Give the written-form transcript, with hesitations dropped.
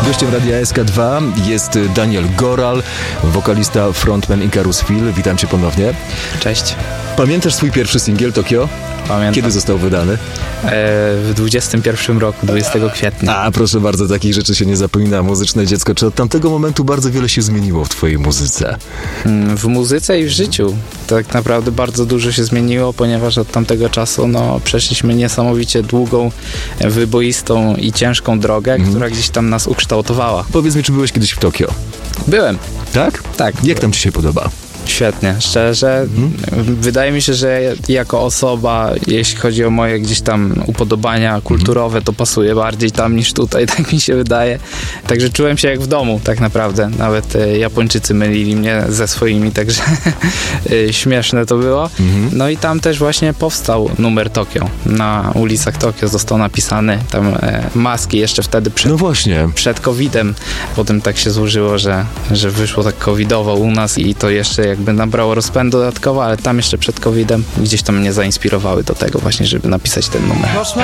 Gościem Radia SK2 jest Daniel Goral, wokalista, frontman Icarus Phil. Witam cię ponownie. Cześć. Pamiętasz swój pierwszy singiel Tokio? Pamiętam. Kiedy został wydany? W 21 roku, 20 kwietnia. A, proszę bardzo, takich rzeczy się nie zapomina. Muzyczne dziecko. Czy od tamtego momentu bardzo wiele się zmieniło w twojej muzyce? W muzyce i w życiu. Tak naprawdę bardzo dużo się zmieniło, ponieważ od tamtego czasu przeszliśmy niesamowicie długą, wyboistą i ciężką drogę, która gdzieś tam nas ukształtowała. Powiedz mi, czy byłeś kiedyś w Tokio? Byłem. Tak? Tak. Jak tam ci się podoba? Świetnie, szczerze. Wydaje mi się, że jako osoba, jeśli chodzi o moje gdzieś tam upodobania kulturowe, to pasuje bardziej tam niż tutaj, tak mi się wydaje. Także czułem się jak w domu tak naprawdę. Nawet Japończycy mylili mnie ze swoimi, także śmieszne to było. No i tam też właśnie powstał numer Tokio. Na ulicach Tokio został napisany. Tam maski jeszcze wtedy przed COVID-em. Potem tak się złożyło, że wyszło tak covidowo u nas i to jeszcze jakby nabrało rozpędu dodatkowo, ale tam jeszcze przed COVID-em gdzieś tam mnie zainspirowały do tego właśnie, żeby napisać ten numer. Lost my